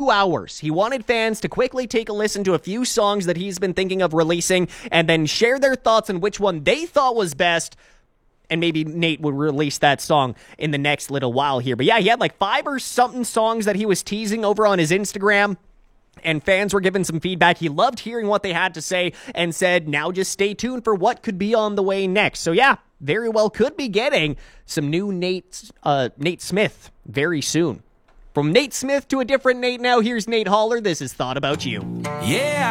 2 hours. He wanted fans to quickly take a listen to a few songs that he's been thinking of releasing and then share their thoughts on which one they thought was best. And maybe Nate would release that song in the next little while here. But yeah, he had like 5 or something songs that he was teasing over on his Instagram. And fans were giving some feedback. He loved hearing what they had to say and said, now just stay tuned for what could be on the way next. So yeah, very well could be getting some new Nate Smith very soon. From Nate Smith to a different Nate now, here's Nate Haller. This is Thought About You. Yeah.